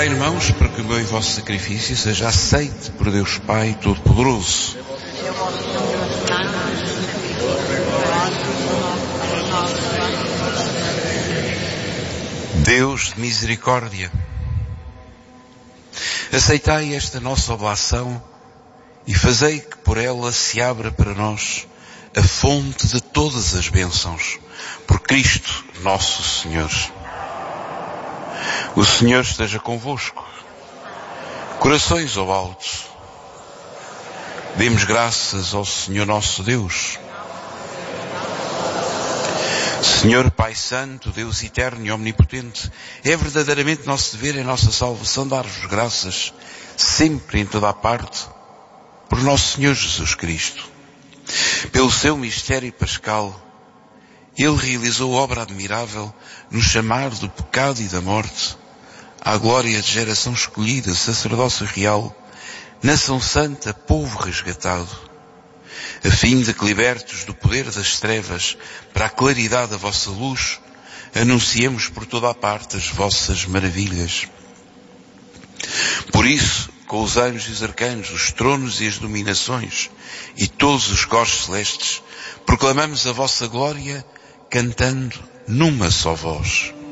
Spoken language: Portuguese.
Orai, irmãos, para que o meu e vosso sacrifício seja aceite por Deus Pai Todo-Poderoso. Deus de misericórdia, aceitai esta nossa oblação e fazei que por ela se abra para nós a fonte de todas as bênçãos, por Cristo nosso Senhor. O Senhor esteja convosco. Corações ao alto. Demos graças ao Senhor nosso Deus. Senhor Pai Santo, Deus eterno e omnipotente, é verdadeiramente nosso dever e nossa salvação dar-vos graças, sempre em toda a parte, por nosso Senhor Jesus Cristo. Pelo seu mistério pascal, Ele realizou obra admirável no chamar do pecado e da morte à glória de geração escolhida, sacerdócio real, nação santa, povo resgatado, a fim de que, libertos do poder das trevas para a claridade da vossa luz, anunciemos por toda a parte as vossas maravilhas. Por isso, com os anjos e os arcanos, os tronos e as dominações e todos os corpos celestes, proclamamos a vossa glória, cantando numa só voz.